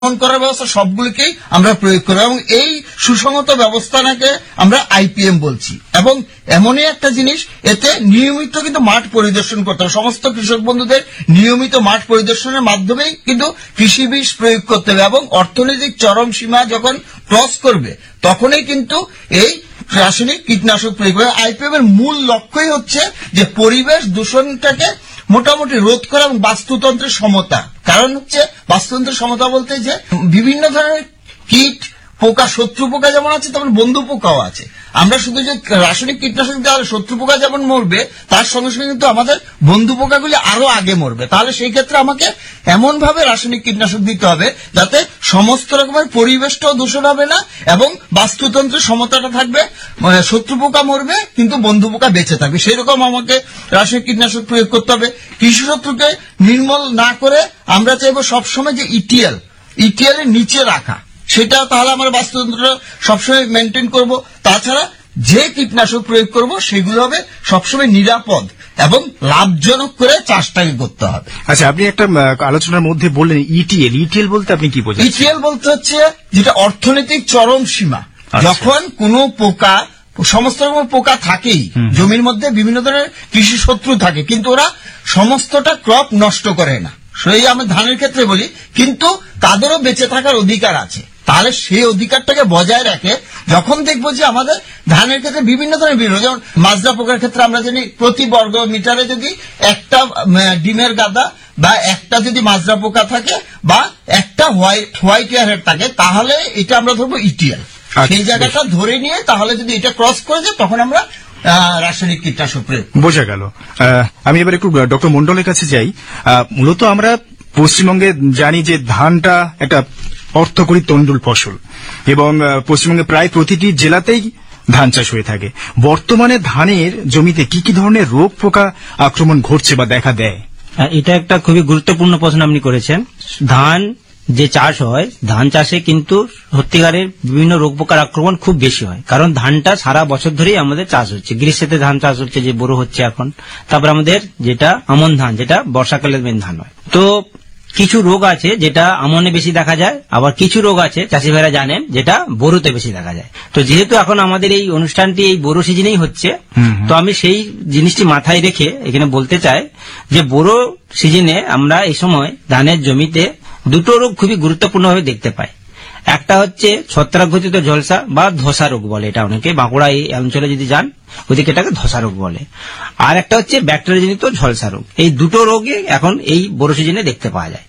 করার ব্যবস্থা সবগুলিকেই আমরা প্রয়োগ করি এবং এই সুসংহত ব্যবস্থাটাকে আমরা আইপিএম বলছি। এবং এমনই একটা জিনিস, এতে নিয়মিত কিন্তু মাঠ পরিদর্শন করতে হবে। সমস্ত কৃষক বন্ধুদের নিয়মিত মাঠ পরিদর্শনের মাধ্যমেই কিন্তু কৃষি বীজ প্রয়োগ করতে হবে এবং অর্থনৈতিক চরম সীমা যখন ক্রস করবে তখনই কিন্তু এই রাসায়নিক কীটনাশক প্রয়োগ করে। আইপিএম এর মূল লক্ষ্যই হচ্ছে যে পরিবেশ দূষণটাকে মোটামুটি রোধ করা এবং বাস্তুতন্ত্রের সমতা। কারণ হচ্ছে বাস্তুতন্ত্রের সমতা বলতে যে বিভিন্ন ধরনের কীট পোকা, শত্রু পোকা যেমন আছে তেমন বন্ধু পোকাও আছে। আমরা শুধু যে রাসায়নিক কীটনাশক দেওয়ালে শত্রু পোকা যেমন মরবে, তার সঙ্গে সঙ্গে কিন্তু আমাদের বন্ধু পোকাগুলি আরো আগে মরবে। তাহলে সেই ক্ষেত্রে আমাকে এমন ভাবে রাসায়নিক কীটনাশক দিতে হবে যাতে সমস্ত রকমের পরিবেশটাও দূষণ হবে না এবং বাস্তুতন্ত্রের সমতাটা থাকবে। শত্রু পোকা মরবে কিন্তু বন্ধু পোকা বেঁচে থাকবে, সেরকম আমাকে রাসায়নিক কীটনাশক প্রয়োগ করতে হবে। কৃষি শত্রুকে নির্মূল না করে আমরা চাইবো সবসময় যে ইটিএল এর নিচে রাখা, সেটা তাহলে আমরা বাস্তুতন্ত্র সবসময় মেনটেন করব। তাছাড়া যে কীটনাশক প্রয়োগ করব সেগুলো হবে সবসময় নিরাপদ এবং লাভজনক করে চাষটাকে করতে হবে। আচ্ছা, আপনি একটা আলোচনার মধ্যে বললেন ইটিএল বলতে আপনি কি বোঝাচ্ছেন? ইটিএল বলতে হচ্ছে যেটা অর্থনৈতিক চরম সীমা। যখন কোনো পোকা, সমস্ত রকম পোকা থাকেই জমির মধ্যে, বিভিন্ন ধরনের কৃষি শত্রু থাকে, কিন্তু ওরা সমস্তটা ক্রপ নষ্ট করে না। সেই আমি ধানের ক্ষেত্রে বলি, কিন্তু তাদেরও বেঁচে থাকার অধিকার আছে। তাহলে সেই অধিকারটাকে বজায় রাখে যখন দেখবো যে আমাদের ধানের ক্ষেত্রে বিভিন্ন ধরনের যেমন মাজরা পোকার ক্ষেত্রে আমরা জানি প্রতি বর্গ মিটারে যদি একটা ডিমের গাদা বা একটা যদি মাজরা পোকা থাকে বা একটা হোয়াইট ইয়ারহেড থাকে, তাহলে এটা আমরা ধরবো ইটিএল। সেই জায়গাটা ধরে নিয়ে তাহলে যদি এটা ক্রস করে যায় তখন আমরা রাসায়নিক কীটনাশক প্রয়োগ। বোঝা গেল। আমি এবার একটু ডক্টর মন্ডলের কাছে যাই। মূলত আমরা পশ্চিমবঙ্গে জানি যে ধানটা একটা অর্থকরী তন্ডুল ফসল এবং পশ্চিমবঙ্গে প্রায় প্রতিটি জেলাতেই ধান চাষ হয়ে থাকে। বর্তমানে ধানের জমিতে কি কি ধরনের রোগ পোকা আক্রমণ ঘটছে বা দেখা দেয়? এটা একটা খুবই গুরুত্বপূর্ণ প্রশ্ন আপনি করেছেন। ধান যে চাষ হয়, ধান চাষে কিন্তু সত্যিকারের বিভিন্ন রোগ পোকার আক্রমণ খুব বেশি হয়। কারণ ধানটা সারা বছর ধরেই আমাদের চাষ হচ্ছে। গ্রীষ্মেতে ধান চাষ হচ্ছে, যে বোরো হচ্ছে এখন। তারপর আমাদের যেটা আমন ধান, যেটা বর্ষাকালের মেন ধান হয়। তো কিছু রোগ আছে যেটা আমনে বেশি দেখা যায়, আবার কিছু রোগ আছে চাষি ভাইরা জানেন যেটা বোরোতে বেশি দেখা যায়। তো যেহেতু এখন আমাদের এই অনুষ্ঠানটি এই বোরো সিজনেই হচ্ছে, তো আমি সেই জিনিসটি মাথায় রেখে এখানে বলতে চাই যে বোরো সিজনে আমরা এই সময় ধানের জমিতে দুটো রোগ খুবই গুরুত্বপূর্ণভাবে দেখতে পাই। একটা হচ্ছে ছত্রাকঘটিত ঝলসা বা ধসা রোগ বলে, এটা অনেকে বাঁকুড়া এই অঞ্চলে যদি যান ওদিকে এটাকে ধসা রোগ বলে। আর একটা হচ্ছে ব্যাকটেরিয়াজনিত ঝলসা রোগ। এই দুটো রোগে এখন এই বড় সিজনে দেখতে পাওয়া যায়।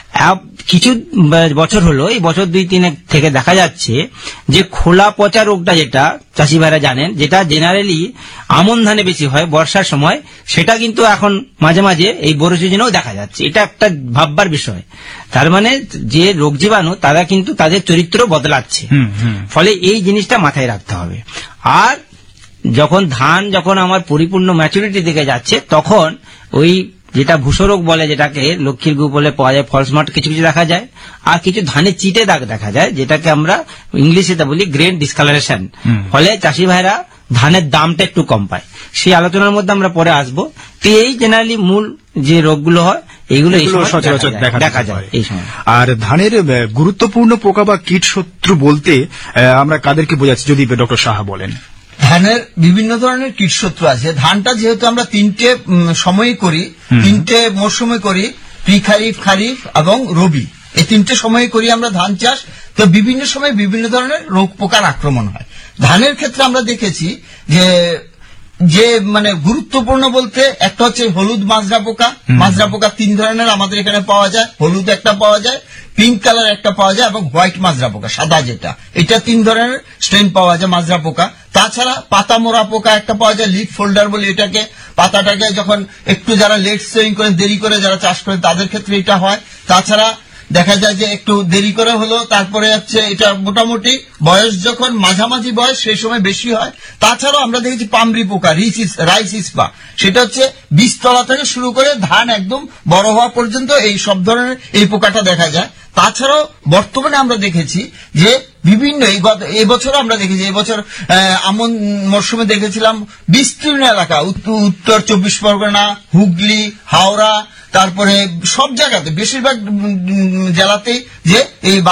কিছু বছর হলো, এই বছর 2-3 থেকে দেখা যাচ্ছে যে খোলা পচা রোগটা, যেটা চাষি ভাইরা জানেন, যেটা জেনারেলি আমন ধানে বেশি হয় বর্ষার সময়, সেটা কিন্তু এখন মাঝে মাঝে এই বড় সিজনেও দেখা যাচ্ছে। এটা একটা ভাববার বিষয়। তার মানে যে রোগ জীবাণু তারা কিন্তু তাদের চরিত্র বদলাচ্ছে। ফলে এই জিনিসটা মাথায় রাখতে হবে। আর যখন আমার পরিপূর্ণ ম্যাচুরিটি দিকে যাচ্ছে, তখন ওই যেটা ভূষরোগ বলে, যেটাকে লক্ষ্মীর গু বলে পাওয়া যায়, ফলসমার্ট কিছু কিছু দেখা যায়। আর কিছু ধানে চিটে দাগ দেখা যায়, যেটাকে আমরা ইংলিশে বলি গ্রেন ডিসকালারেশন। ফলে চাষি ভাইরা ধানের দামটা একটু কম পায়। সেই আলোচনার মধ্যে আমরা পরে আসবো। তো এই জেনারেলি মূল যে রোগগুলো হয় এইগুলো সচরাচর দেখা যায় এই সময়। আর ধানের গুরুত্বপূর্ণ পোকা বা কীট শত্রু বলতে আমরা কাদেরকে বোঝাচ্ছি, যদি ডক্টর সাহা বলেন? ধানের বিভিন্ন ধরনের কীটশত্রু আছে। ধানটা যেহেতু আমরা 3টে সময়ে করি, 3টে মরশুমে করি, প্রি খারিফ, খারিফ এবং রবি, এই 3টে সময়ে করি আমরা ধান চাষ। তো বিভিন্ন সময় বিভিন্ন ধরনের রোগ পোকার আক্রমণ হয়। ধানের ক্ষেত্রে আমরা দেখেছি যে মানে গুরুত্বপূর্ণ বলতে একটা হচ্ছে হলুদ মাজরা পোকা। মাজরা পোকা 3 ধরনের আমাদের এখানে পাওয়া যায়। হলুদ একটা পাওয়া যায়, পিঙ্ক কালার একটা পাওয়া যায় এবং হোয়াইট মাজরা পোকা, সাদা যেটা, এটা 3 ধরনের স্ট্রেন পাওয়া যায় মাজরা পোকা। তাছাড়া পাতা মোড়া পোকা একটা পাওয়া যায়, লিফ ফোল্ডার বলে এটাকে। পাতাটাকে যখন একটু যারা লেট সোয়িং করে, দেরি করে যারা চাষ করে, তাদের ক্ষেত্রে এটা হয়। তাছাড়া দেখা যায় যে একটু দেরি করে হলো, তারপরে হচ্ছে এটা মোটামুটি বয়স যখন মাঝামাঝি বয়স সেই সময় বেশি হয়। তাছাড়াও আমরা দেখেছি পামরি পোকা, রাইস ইস্পা, সেটা হচ্ছে বীজতলা থেকে শুরু করে ধান একদম বড় হওয়া পর্যন্ত এই সব ধরনের এই পোকাটা দেখা যায়। তাছাড়াও বর্তমানে আমরা দেখেছি যে বিভিন্ন এবছর আমরা দেখেছি, এবছর আমন মরশুমে দেখেছিলাম বিস্তীর্ণ এলাকা, উত্তর 24 পরগনা, হুগলি, হাওড়া, তারপরে সব জায়গাতে বেশিরভাগ জেলাতেই যে এই